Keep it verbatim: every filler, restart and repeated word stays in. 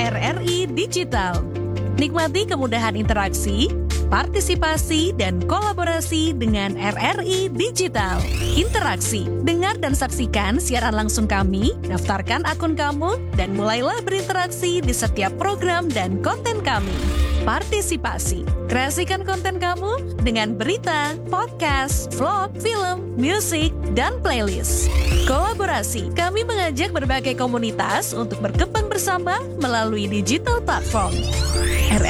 R R I Digital. Nikmati kemudahan interaksi, partisipasi, dan kolaborasi dengan R R I Digital. Interaksi, dengar dan saksikan siaran langsung kami, daftarkan akun kamu, dan mulailah berinteraksi di setiap program dan konten kami. Partisipasi, kreasikan konten kamu dengan berita, podcast, vlog, film, musik, dan playlist. Kolaborasi, kami mengajak berbagai komunitas untuk berkembang bersama melalui digital platform.